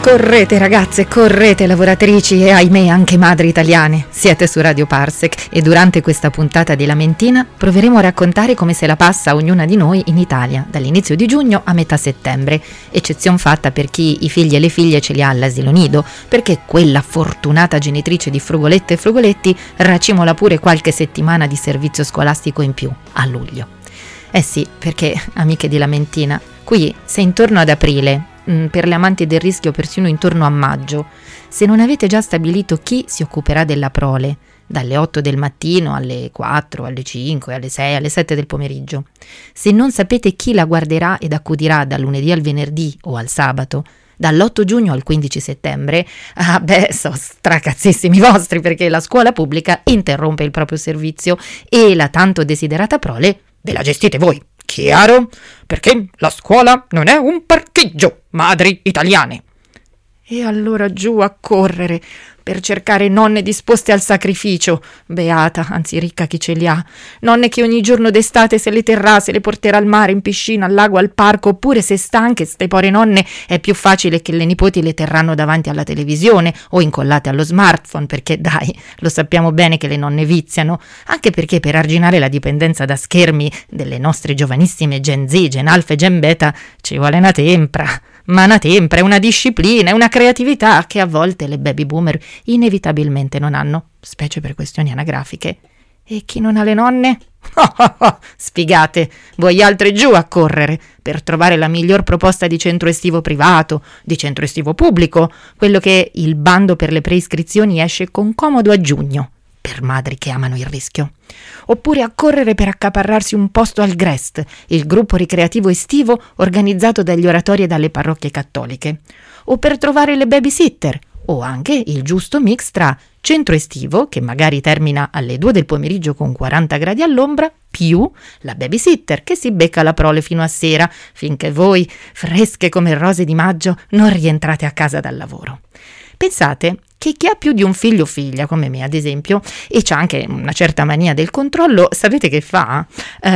Correte ragazze, correte lavoratrici e ahimè anche madri italiane. Siete su Radio Parsec e durante questa puntata di Lamentina proveremo a raccontare come se la passa ognuna di noi in Italia, dall'inizio di giugno a metà settembre, eccezion fatta per chi i figli e le figlie ce li ha all'asilo nido, perché quella fortunata genitrice di frugolette e frugoletti racimola pure qualche settimana di servizio scolastico in più, a luglio. Eh sì, perché, amiche di Lamentina, qui se intorno ad aprile, per le amanti del rischio persino intorno a maggio, se non avete già stabilito chi si occuperà della prole, dalle 8 del mattino alle 4, alle 5, alle 6, alle 7 del pomeriggio, se non sapete chi la guarderà ed accudirà dal lunedì al venerdì o al sabato, dall'8 giugno al 15 settembre, so stracazzissimi vostri, perché la scuola pubblica interrompe il proprio servizio e la tanto desiderata prole ve la gestite voi. Chiaro? Perché la scuola non è un parcheggio, madri italiane. E allora giù a correre per cercare nonne disposte al sacrificio, beata, anzi ricca chi ce li ha, nonne che ogni giorno d'estate se le terrà, se le porterà al mare, in piscina, al lago, al parco, oppure se stanche, ste pore nonne, è più facile che le nipoti le terranno davanti alla televisione o incollate allo smartphone, perché dai, lo sappiamo bene che le nonne viziano, anche perché per arginare la dipendenza da schermi delle nostre giovanissime Gen Z, Gen Alpha e Gen Beta ci vuole una tempra. Ma una tempra, una disciplina, una creatività che a volte le baby boomer inevitabilmente non hanno, specie per questioni anagrafiche. E chi non ha le nonne? Sfigate, voi altre giù a correre per trovare la miglior proposta di centro estivo privato, di centro estivo pubblico, quello che il bando per le preiscrizioni esce con comodo a giugno, per madri che amano il rischio. Oppure a correre per accaparrarsi un posto al GREST, il gruppo ricreativo estivo organizzato dagli oratori e dalle parrocchie cattoliche, o per trovare le babysitter, o anche il giusto mix tra centro estivo, che magari termina alle 2 del pomeriggio con 40 gradi all'ombra, più la babysitter che si becca la prole fino a sera, finché voi, fresche come rose di maggio, non rientrate a casa dal lavoro. Pensate che chi ha più di un figlio o figlia, come me ad esempio, e c'ha anche una certa mania del controllo, sapete che fa?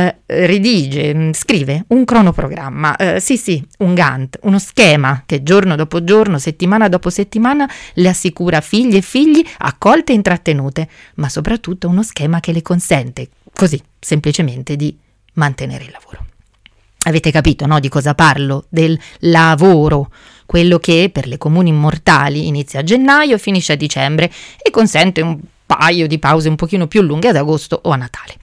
Redige, scrive un cronoprogramma, un Gantt, uno schema che giorno dopo giorno, settimana dopo settimana le assicura figli e figli accolte e intrattenute, ma soprattutto uno schema che le consente, così, semplicemente di mantenere il lavoro. Avete capito, no, di cosa parlo? Del lavoro, quello che per le comuni mortali inizia a gennaio e finisce a dicembre e consente un paio di pause un pochino più lunghe ad agosto o a Natale.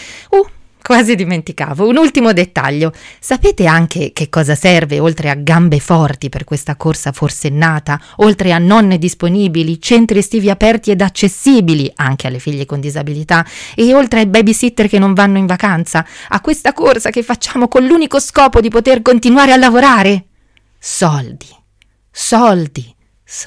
Quasi dimenticavo, un ultimo dettaglio. Sapete anche che cosa serve, oltre a gambe forti per questa corsa forsennata, oltre a nonne disponibili, centri estivi aperti ed accessibili anche alle figlie con disabilità e oltre ai babysitter che non vanno in vacanza, a questa corsa che facciamo con l'unico scopo di poter continuare a lavorare? Soldi.